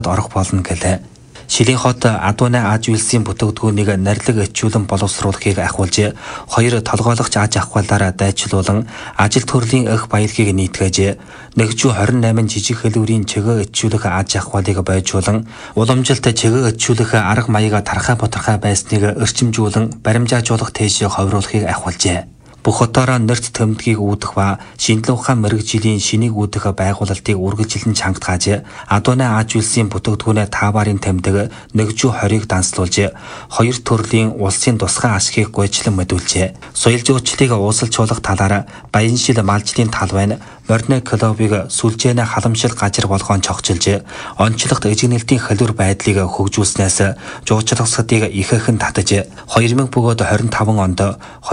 орох болно гэлээ. Шилийн хот Адууны Аж үйлсийн бүтээгдэхүүнийг нарилаг ичүүлэн боловсруулахыг ахиулж, хоёр толгойлогч аж ахуйлаараа дайчлуулан ажил төрлийн эх баялагийг нийтгэж, нэгжүү 28 жижиг хэлбэрийн чигээ ичүүлэх аж ахуйлыг байжуулан, уламжилт чигээ ичүүлэх арга маяга тархай бутархай байсныг өрчимжүүлэн баримжаажуулах тийш ховруулахыг ахиулжээ. Бүх хотоороо нэрт тэмдгийг үүдэх ба шинжилгээ ухаан мэрэгжлийн шинийг үүдэх байгуулалтыг үргэлжлэн чангатгааж, Адууны Аж үйлсийн бүтээгдэхүүнээ тааварын тэмдэг нэгжүү 20-ыг данслуулж, хоёр төрлийн улсын тусгай ашгийг гойчлон мэдүүлжээ. Соёл зүйчлэлийг уусалжуулах талаар Баяншил малжлын талбай нь Морны клубыг сүлжээнэ халамжил газар болгоон цогцолж, онцлогт эжигнэлтийн хэлбэр байдлыг хөгжүүлснээс жуулчлалсдыг ихэхэн татаж, 2025 онд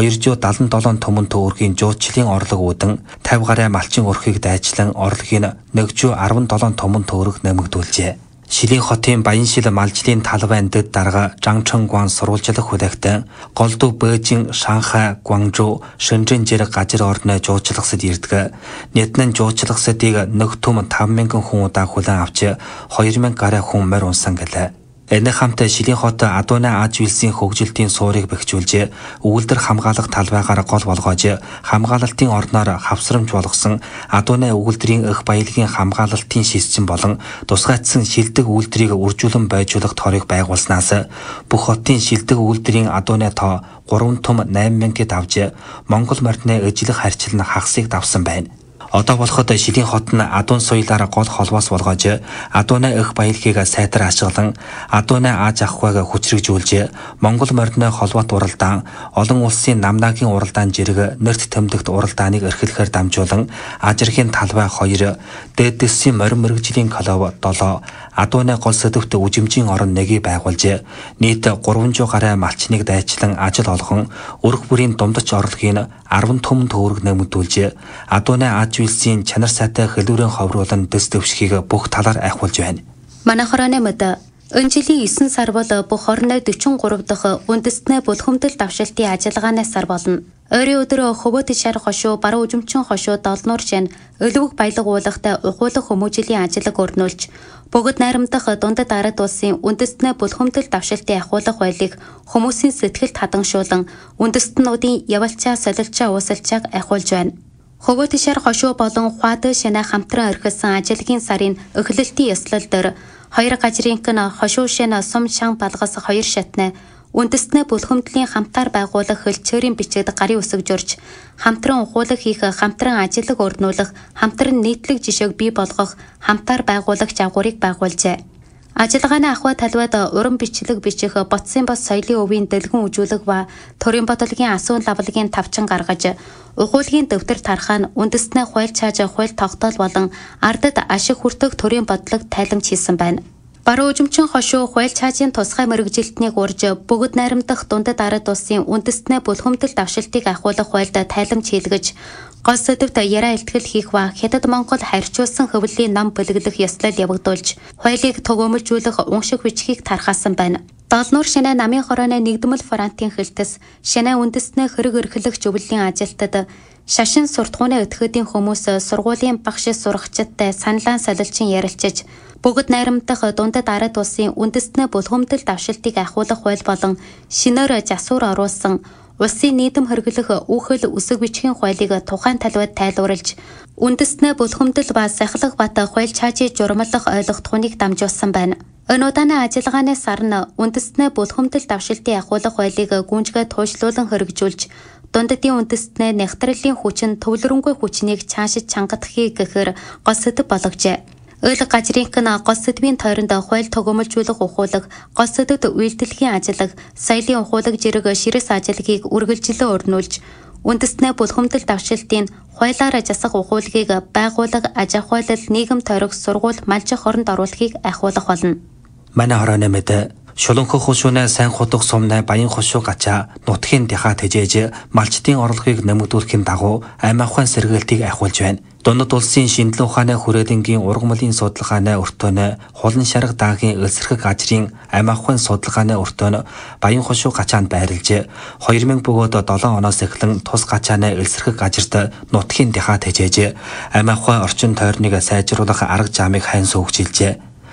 277 түмэн төгрөгийн жуулчлалын орлого үүдэн 50 гаруй малчин өрхийг дайчлан орлогын нэгжүү 17 түмэн төгрөг нэмэгдүүлжээ. Шилийн хотын Баяншил малжлын талбайн дэд дарга Жангчонгуан сурвалжлах хүлээгтэн голдуу Бээжин, Шанхай, Гуанчжоу, Шэньчжэн зэрэг газар орны жуулчлалсад ирдэг. Нийтнэн жуулчлалсдыг нэг түм 5,000 хүн удаа хүлээн авч 2,000 гаруй хүн морь унсан гэлээ. Энэ хамт Шилийн хот Адууны Аж үйлсийн хөгжилтийн суурийг бэхжүүлж, үйлдвэр хамгаалах талбайгаар гол болгож, хамгаалалтын орноор хавсрамж болгосон Адууны үйлдвэрийн эх баялагын хамгаалалтын шилжин болон тусгайцсан шилдэг үйлдвэрийг үржүүлэн байжуулах торыг байгуулснаас бүх хотын шилдэг үйлдвэрийн Адууны тоо 3 түм 8,000-д авж, Монгол морьны ижлэх харьцал нь хагасыг давсан байна. Одоо болоход Шилийн хот нь Адуун соёлоор гол холбоос болгож, Адууны эх баялагийг сайтар ашиглан, Адууны Аж ахуйг хүчрэгжүүлж, Монгол морьны холбоот уралдаан, олон улсын намнаагийн уралдаан зэрэг нэрт тэмдэгт уралдааныг эрхлэхээр дамжуулан, ажирхийн талбай 2, дээдэсийн морин мэрэгжлийн клуб 7, Адууны гол сэдвт үжимжийн орон 1-ийг байгуулж, нийт 300 гаруй малчныг дайчлан ажил олгон, өрх бүрийн дундаж орлогын 10 түмэн төгрөг нэмэгдүүлж, Адууны Аж үйлсийн чанар сайтай хэлбэрийн ховруулан дэс дэвшгийг бүх талаар ахиулж байна. Манай хорооны мэд энэ жилийн 9 сар бол бүх орны 43 дахь үндэстний бүлхэмдэл давшилтын ажиллагааны сар болно. Ойрын өдөр Хөвөт шар хошуу, Баруун Үжимчин хошуу, Долнуур шин, Өлөвг баялаг уулахтай ухуулах хүмүүжлийн ажиллаг өрнүүлж, бүгд найрамдах дундад ард улсын үндэстний бүлхэмдэл давшилтын ахуулах байлыг хүмүүсийн сэтгэлд хадганшуулан, үндэстнүүдийн явалчаа, солилчаа, уусалчааг ахиулж байна. Хөвөт шар хошуу болон Хуад шинэ хамтран орхисон ажиллагийн сарын эхлэлтийн ёслол дээр хоёр газрынх нь хошуу шинэ сум шан балгас хоёр шатны үндэстний бүлхэмдлийн хамтаар байгуулах хөлчөөрийн бичигд гарын үсэг журж, хамтран ухуулах хийх, хамтран ажиллаг өрнүүлэх, хамтран нийтлэг жишээг бий болгох, хамтаар байгуулах жагварыг байгуулжээ. Ажиллагааны ахуй талбайд уран бичлэг бичих, Ботсын бас соёлын өвийн дэлгэн үзүүлэх ба төрийн бодлогын асуун лавлагын тавчин гаргаж, ухуулгын дэвтэр тархаа нь үндэстний хууль цааж хууль тогтоол болон ардад ашиг хүртэх төрийн бодлого тайламж хийсэн байна. Баруун Үжимчин хошуу хууль цаажийн тусгай мэрэгжилтнийг урж, бүгд найрамдах дундад ард улсын үндэстний бүлхэмдэл давшилтыг ахиулах хуульд тайламж хийлгэж, гол сэдвт яриа илтгэл хийх ба Хятад Монгол харьцуулсан хөвлийн ном бэлгэлэх ёслол явагдуулж, хуулийг түгээмжүүлэх унших бичгийг тархаасан байна. Долнуур шинэ намын хорооны нэгдмэл фронтын хэлтэс, шинэ үндэстний хэрэг эрхлэх зөвлөлийн ажилтад шашин суртахууны өтгөдийн хүмүүс сургуулийн багш сурагчдтай саналаан солилчин ярилцаж, бүгд найрамдах дундад ард улсын үндэстний бүлхэмдэл давшилтыг ахиулах хууль болон шинээр засвар оруулсан улсын нийтэм хэрэглэх үүхэл үсэг бичгийн хуулийг тухайн талбайд тайлбарлаж, үндэстний бүлхэмдэл ба сахилах бат хууль цаажийг журмалах ойлгохтгоныг дамжуулсан байна. Энэ удааны ажиллагааны сар нь үндэстний бүлхэмдэл давшилтын ахиулах хуулийг гүнжгээ туйшлуулан хэрэгжүүлж, дундадын үндэстний нягтралын хүчин, төвлөрөнгүй хүчнийг цаашид чангадахыг гэхээр гол сэдэв болгожээ. Ойл газрынх нь гол сэдвийн тойронд хууль түгээмжүүлэх ухуулаг, гол сэдэвт үйлдэлхийн ажиллаг, соёлын ухуулаг зэрэг ширэс ажиллагийг үргэлжлэн өрнүүлж, үндэстний бүлхэмдэл давшилтын хуулиар засах ухуулгийг байгууллага, аж ахуйлал, нийгэм тойрог, сургууль, малжих оронд оруулахыг ахиулах болно. Манай хорооны мэд Шуланхөх хошууны сайн хутга сумны Баян хошуу гачаа нутгийн дихаа тэжээж, малчдын орлогыг нэмэгдүүлэхийн дагуу аймаг ухаан сэргээлтийг ахиулж байна. Дундад улсын шинжилгээ ухааны хүрээлэнгийн ургамлын судалгааны өртөөний хулан шарга даагийн элсэрхэг ажрын аймаг ухаан судалгааны өртөөний Баян хошуу гачаанд байрлаж, 2000 бөгөөд 7 оноос эхлэн тус гачааны элсэрхэг ажирт нутгийн дихаа тэжээж, аймаг ухаан орчин тойрныг сайжруулах арга замыг хайн суугжилжээ.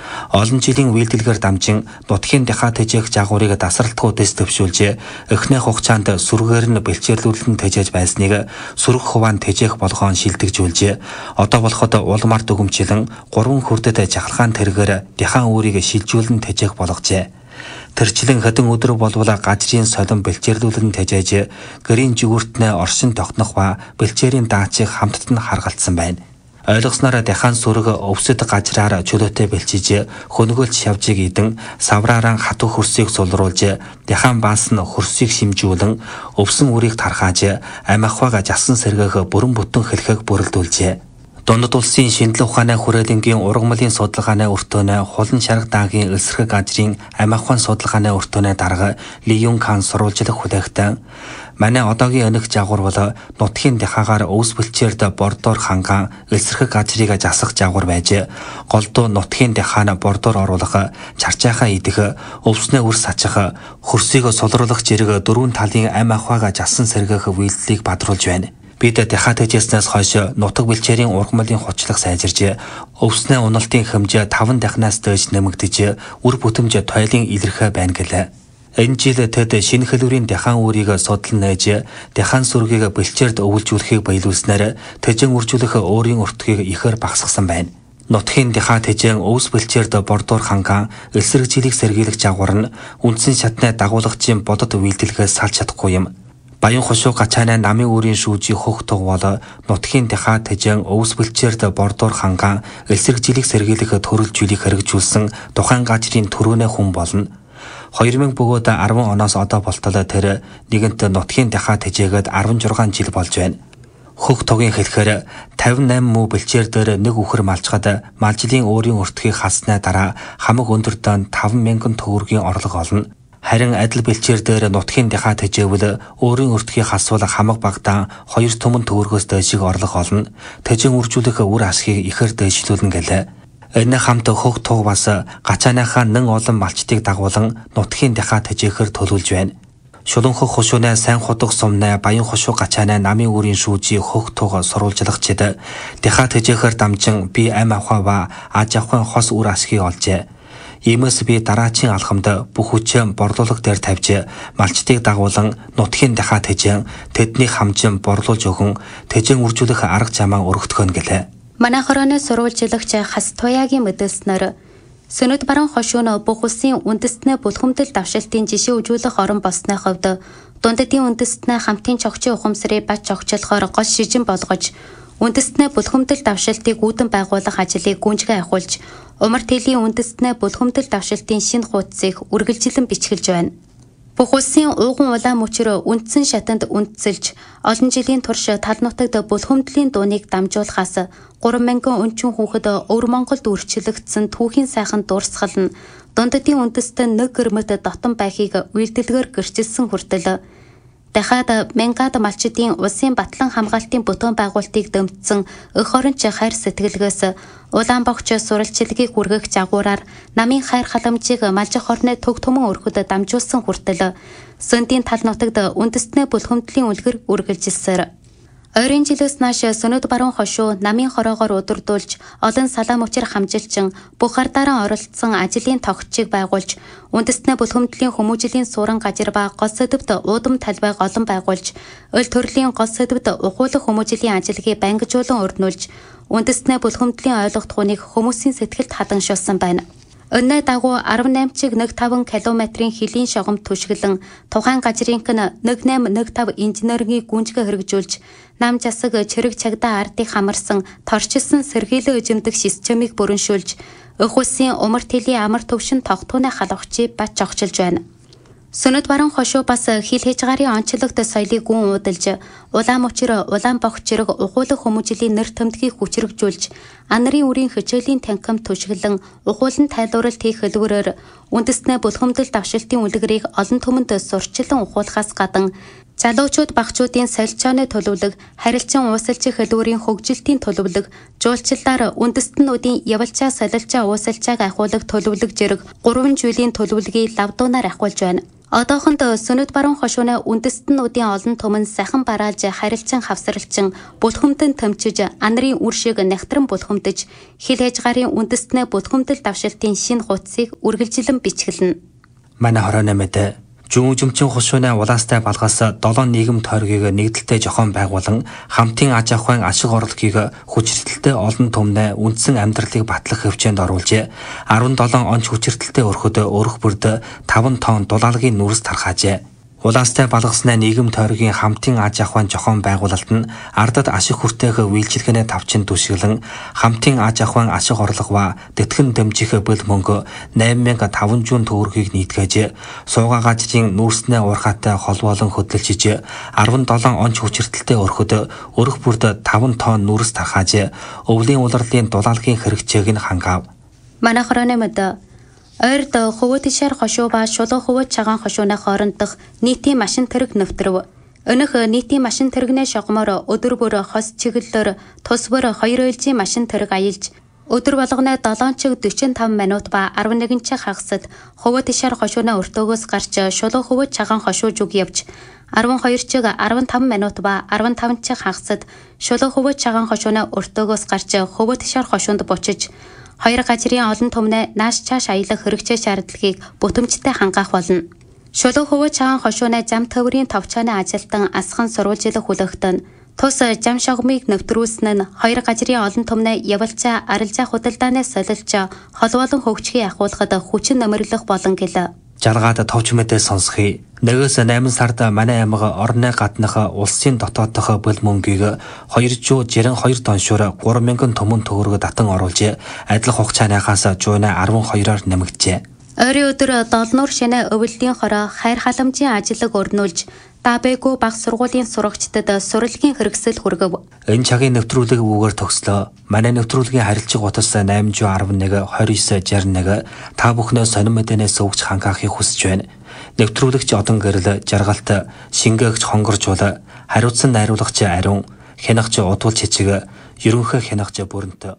Олон жилийн үйлдэлгээр дамжин нутгийн дахиад тэжээх жаагуурыг тасралтгүй дэс төвшүүлж эхний хугацаанд сүргээр нь бэлчээрлүүлэн тэжээж байсныг сүрэг хуваан тэжээх болгоон шилдэгжүүлж одоо болоход улмаар дүгэмжлэн 3 хүрдэд жахалгаан тэргээр дахиан үүрийг шилжүүлэн тэжээх болгожээ. Тэрчлэн хэдэн өдөр болвол гажрын солон бэлчээрлүүлэн тэжээж гэрийн жигүүртнээ оршин тогтнох ба бэлчээрийн даачийг хамтд нь харгалцсан байна. Ойлгосноор дахиан сүрэг өвсөд гажраар чөлөөтэй бэлчиж хөнгөлж шавжиг идэн савраараа хатуу хөрсийг сулруулж дахиан баас нь хөрсийг шимжүүлэн өвсөн үрийг тархааж амь ахвайг жасан сэргээх бүрэн бүтэн хэлхэг бүрэлдүүлжээ. Дундад улсын шинжилгээ ухааны хүрээлэнгийн ургамлын судалгааны өртөөнө хулан шарга даагийн элсрэг гажрын амь ахуйн судалгааны өртөөнө дарга Ли Юн Кан сурвалжлах хүлээгтэн манай одоогийн өнөх жаагур бол нутгийн дахаагаар өвс бэлчээрд бордоор хангаан элсрэг гажрыг засах жаагур байж голдуу нутгийн дахаана бордоор оруулах чарчаахаа идэх өвснөө үрс сачих хөрсийг сулруулах зэрэг дөрвөн талын амь ахуйг жасан сэргээх үйлдэлийг бадруулж байна. Бид дахиад тэжээснээс хойш нутаг бэлчээрийн ургамлын хучлах сайжирж өвснөө уналтын хэмжээ 5 дахинаас дээш нэмэгдэж үр бүтэмж тойлын илэрхэ байна гэлээ. Энэ жил тэд шинэ хэлбэрийн дахиан үүрийг судалн нээж дахиан сүргийг бэлчээрд өвлжүүлэхийг баялуулснаар тэжэн үржүүлэх өөрийн өртгийг ихээр багасгасан байна. Нутгийн дахиад тэжэн өвс бэлчээрд бордоор хангаан элсрэг жилийг сэргийлэх жагвар нь үндсэн шатны дагуулагчийн бодод үйлдэлгээс салж чадахгүй юм. Баян хошуу гачааны намын үрийн шүүжийн хөх тугвол нутгийн дахиад тэжэн өвс бэлчээрд бордоор хангаан элсрэг жилийг сэргийлэх төрөл зүйлийг хэрэгжүүлсэн тухайн гажрын төрөөнөө хүн болно. 2000 бөгөөд 10 оноос одоо болтол тэр нэгэнт нутгийн дахиад тэжээгээд 16 жил болж байна. Хөх тогийн хэлэхээр 58 муу бэлчээр дээр нэг үхэр малчхад малжлын өөрийн өртгийг хаснаа дараа хамаг өндөр дан 5000 төгрөгийн орлого олно. Харин адил бэлчээр дээр нутгийн дахиад тэжээвэл өөрийн өртгийг хасвал хамаг багтаа 2 түмэн төгрөгөөс дээшиг орлого олно. Тэжэн үржүүлэх үр ашгийг ихээр дээшлүүлнэ гэлээ. Энэ хамт хөх туг бас гачааныхаа нэн олон малчтыг дагуулan нутгийн дахиад тэжээхэр төлөвлөж байна. Шулуунхөх хошууны сайн худаг сумны баян хошуу гачааны намын үрийн шүүжийн хөх туг сурвалжлагчид дахиад тэжээхэр дамжин би амь ахуй ба аж ахуйн хос үр ашгийг олжээ. Иймээс би дараачийн алхамд бүх хүчээ борлуулга дээр тавьж малчтыг дагуулan нутгийн дахиад тэжээн тэдний хамжин борлуулж өгөн тэжээн үржүүлэх арга замаа өргөтгөн гэлээ. Манай хорооны сурвалжлагч Хас Туяагийн мэдээлснээр Сөнөд баруун хошууны бүх улсын үндэстний бүлхэмдэл давшилтын жишээ үзүүлэх орон болсны хувьд дундадын үндэстний хамтын чогчийн ухамсарыг бач чогчлохоор гол шижин болгож үндэстний бүлхэмдэл давшилтыг үүдэн байгуулах ажлыг гүнжгэн ахуулж умар тэлийн үндэстний бүлхэмдэл давшилтын шинэ хуудсыг үргэлжлэн бичгэлж байна. Бүх улсын ууган улаан мөчрө үндсэн шатанд үндэслэж олон жилийн турш тал нутагт бүлхэмдлийн дууныг дамжуулахаас 3000 өнчин хүүхэд өвөр Монголд үрчлэгдсэн түүхийн сайхан дурсгал нь дундадын үндэстэн нэг гэрмэт дотон байхыг үйлдэлгээр гэрчилсэн хүртэл дахиад Менгад малчдын улсын батлан хамгаалтын бүтээн байгуулалтыг дэмжсэн өх оронч хайр сэтгэлгээс Улаанбагч суралцлагыг хүргэх жагуураар намын хайр халамжийг малжих орны төг төмөн өрхөд дамжуулсан хүртэл Сөндийн тал нутагт үндэстний бүлхэмдлийн үлгэр үргэлжилсээр ойрын жилээс нааш Сөнөд баруун хошуу намын хороогоор удирдуулж олон салаа мөчр хамжилчин бүх ардаараа оролцсон ажлын тогтчийг байгуулж үндэстний бүлхэмдлийн хүмүүжлийн суурин газар ба гол сэдвт уудам талбайг олон байгуулж өл төрлийн гол сэдвт ухуулах хүмүүжлийн ажлыг байнгажуулан өрнүүлж үндэстний бүлхэмдлийн ойлгох хүнийг хүмүүсийн сэтгэлд хадганшуулсан байна. Өнөө дагуу 18.15 км-ийн хилийн шогомд түшгэлэн тухайн газрынх нь 1815 инженерийн гүнжгэ хэрэгжүүлж нам засаг чирэг чагдаа ардыг хамарсан торчилсан сэргийлэн эзэмдэх системийг бүрэншүүлж өх улсын умар тэлийн амар төвшин тогтооны халавчийг бач жогчилж байна. Сөнөд баруун хошуу бас хил хязгаарын онцлогт соёлыг гүн уудалж улаан мөчр улаан богч зэрэг ухуулах хүмүүжлийн нэр томдгийг хүчрэгжүүлж ан нарын үрийн хичээлийн танхим түшгэлэн ухуулан тайлбарлалт хийх хэлбэрээр үндэстний бүлхэмдэл давшилтын үлгэрийг олон түмэнд сурчлан ухуулахаас гадна залуучууд багчуудын солилцооны төлөвлөг, харилцан уусалчих хэлбэрийн хөгжилтийн төлөвлөг, жуулчлалаар үндэстнүүдийн явалчаа солилцоо уусалчааг ахуулах төлөвлөг зэрэг 3 жилийн төлөвлөгийг лавдуунаар ахуулж байна. Одоохонд Сүнэт баруун хошууны үндэстнүүдийн олон түмэн сахин бараалж харилцан хавсралчин бүлхэмдэн төмчиж анарын үр шиг нягтран бүлхэмдэж хил ээж гарын үндэстнээ бүлхэмдэл давшилтын шинэ хуудсыг үргэлжилэн бичгэлнэ. Манай 28-д Жүүн жимчин хошууны улаастай балгаас 7 нийгэм тойргийг нэгдэлтэй зохион байгуулан хамтын аж ахуйн ашиг орлогыг хүчирхэлтэй олон түмнээ үндсэн амьдралыг батлах хөвчөнд оруулж 17 онц хүчирхэлтэй өрхөд өрх бүрд 5 тонн дулаалгын нүрс тархаажээ. Улаастай балгаснаа нийгэм тойргийн хамтын аж ахуйн зохион байгуулалт нь ардад ашиг хүртээх үйлчилгээний тавчин түшиглэн хамтын аж ахуйн ашиг орлого ба тэтгэн дэмжих бэл мөнгө 8500 төгрөгийг нийтгээж суугаагажийн нүүрснээ урхаатай холбоолон хөдөлжиж 17 онц хүчирхэлтэй өрхөд өрх бүрд 5 тонн нүрс тархааж өвлийн улирлын дулаалгын хэрэгцээг нь хангав. Манай 28-д Ойрд Хувуу Тишаар хошуу ба Шулуу Хувуу Чагаан хошууны хоорондох нийтийн машин тэрэг нэвтрв. Өнөх нийтийн машин тэрэгний шогмоор өдөр бүр хос чиглэлээр тус бүр 2 ээлжийн машин тэрэг аялж өдөр болгоно 7 чиг 45 минут ба 11 чиг хагасад Хувуу Тишаар хошууны өртөөгөөс гарч Шулуу Хувуу Чагаан хошуу зүг явж 12 чиг 15 минут ба 15 чиг хагасад Шулуу Хувуу Чагаан хошууны өртөөгөөс гарч Хувуу Тишаар хошуунд буучиж хоёр газрын олон түмнээ нааш чааш аялах хэрэгцээ шаардлагыг бүтэмжтэй хангаах болно. Шулуу Хувуу Чагаан хошууны зам төврийн товчооны ажилтан асхан сурвалжилах хүлэгтэн тус зам шогмыг нэвтрүүлсэн нь хоёр газрын олон түмнээ явалцаа арилжаа худалдааны солилж холбоолон хөгжихийг ахуулахад хүчин нэмэрлэх болон гэлээ. Жалгаад товч мэдээ сонсхий. Нэгээс 8 сард манай аймаг орны гаднах улсын дотоодох бэл мөнгийг 262 тонн шуур 3000 түмэн төгрөг татан оруулж адил хугацааныхаас жууна 12-оор нэмэгджээ. Ойрын өдөр Долнуур шинэ өвөллийн хороо хайр халамжийн ажлыг өрнүүлж Табэгүү баг сургуулийн сурагчдад сурлагын хэрэгсэл хүргэв. Энэ цагийн нэвтрүүлэг үгээр төгслөө. Манай нэвтрүүлгийн харилцаг утас 811 2961 та бүхнээ сонин мэдээнээс өгч хангаахыг хүсэж байна. Нэвтрүүлэгч одон гэрэл жаргалт шингээгч хонгоржуул хариуцсан найруулагч ариун хянагч удвал чичиг ерөнхий хянагч бүрэнт.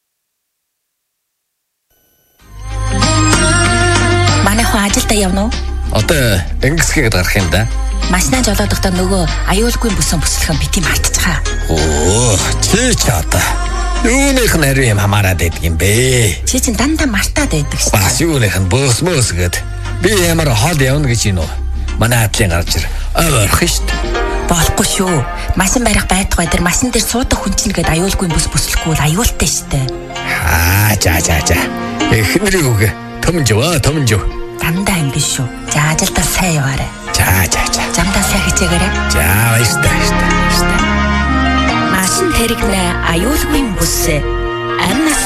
Манай хүн ажилдаа явна уу? Одоо ингэсгээд гарах юм да. Машинаа жолоодохдоо нөгөө аюулгүй бүсэн бүслэхэн бити мартчихаа. Оо, чи одоо юуных нь ариун юм хамаарад байдаг юм бэ? Чи чинь дандаа мартаад байдаг шүү. Бас юуных нь бөөс гээд би ямар хол явна гэж юм уу? Манай хатлын гарч ир. Ойрох шүү дээ. Болохгүй шүү. Машин барих байтугай дээр машин дээр суудаг хүн чинь гээд аюулгүй бүс бүслэхгүй бол аюултай шүү дээ. За. Эхнэрийг үг. Төмжөө. Дандаа ингэ шүү. За ажилдаа сайн яваарай. За. Замдаа сайн хичээгээрэй. За баярлалаа. Машин тэрэгнээ аюулгүй бүс.